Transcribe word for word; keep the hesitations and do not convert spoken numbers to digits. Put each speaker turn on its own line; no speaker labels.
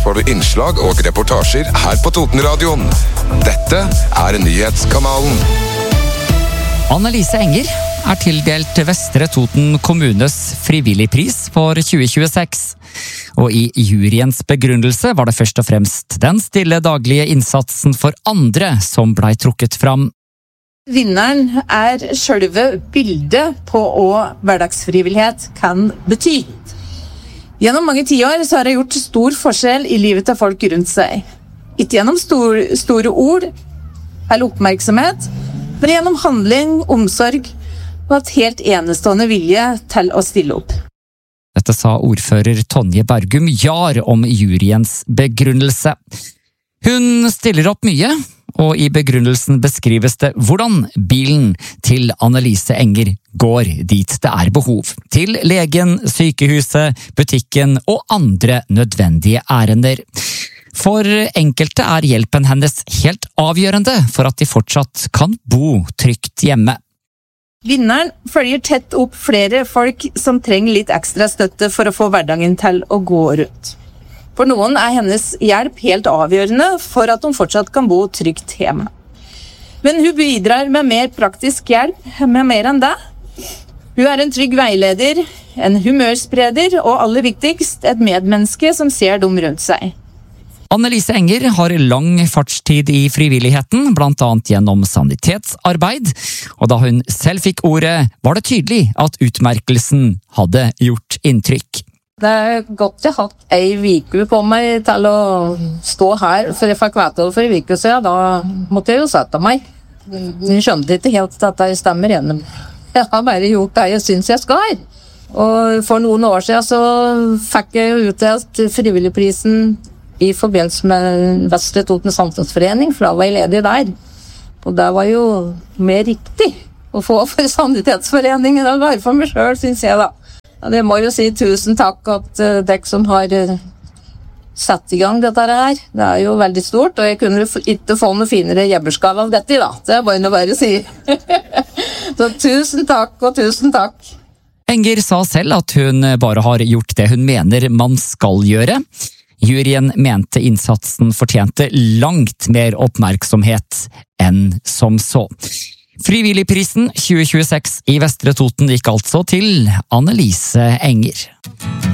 både innslag og reportasjer her på Totenradioen. Dette er nyhetskanalen.
Annelise Enger er tildelt Vestre Toten kommunes frivilligpris for tjue tjueseks. Og i juryens begrunnelse var det først og fremst den stille daglige innsatsen for andre som blei trukket fram.
Vinneren er selve bildet på hva hverdagsfrivillighet kan bety. Gjennom mange tiår så har det gjort stor forskjell i livet til folk rundt seg. Ikke gjennom stor, store ord eller oppmerksomhet, men gjennom handling, omsorg og et helt enestående vilje til å stille opp.
Dette sa ordfører Tonje Bergum Jar om juryens begrunnelse. Hun stiller opp mye, og i begrunnelsen beskrives det hvordan bilen til Annelise Enger går dit det er behov. Til legen, sykehuset, butikken og andre nødvendige ærender. For enkelte er hjelpen hennes helt avgjørende for at de fortsatt kan bo trygt hjemme.
Vinneren følger tett opp flere folk som trenger litt ekstra støtte for å få hverdagen til å gå rundt. For noen er hennes hjelp helt avgjørende for at hun fortsatt kan bo trygt hjemme. Men hun bidrar med mer praktisk hjelp, med mer enn det. Hun er en trygg veileder, en humørspreder og aller viktigst et medmenneske som ser dem rundt seg.
Annelise Enger har lang fartstid i frivilligheten, blant annet gjennom sanitetsarbeid, og da hun selv fikk ordet, var det tydelig at utmerkelsen hadde gjort inntrykk.
Det er godt jeg har hatt ei viku på meg til å stå her, for jeg fikk vite det for en viku siden, da måtte jeg jo sette meg. Jeg skjønte ikke helt at det stemmer igjen. Jeg har bare gjort det jeg synes jeg skal. Og for noen år siden så fikk jeg utdelt frivilligprisen i forbindelse med Vestre Toten Samfunnsforening, for da var jeg ledig der. Og det var jo mer riktig å få for Sanitetsforeningen, det var for meg selv, synes jeg da. Ja, det må jo si tusen takk at uh, dere som har uh, satt i gang dette her. Det er jo veldig stort, og jeg kunne ikke få noe finere jebberskall av dette da. Det er bare noe bare å si. Så tusen takk og tusen takk.
Enger sa selv at hun bare har gjort det hun mener man skal gjøre. Juryen mente innsatsen fortjente langt mer oppmerksomhet enn som så. Frivilligprisen tjue tjueseks i Vestre Toten gikk altså til Annelise Enger.